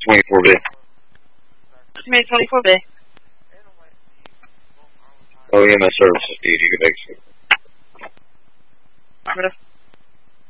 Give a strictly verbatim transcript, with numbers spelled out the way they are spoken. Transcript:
twenty-four B. Estimated twenty-four B. O E M S services, D D, you can make it. Affirmative.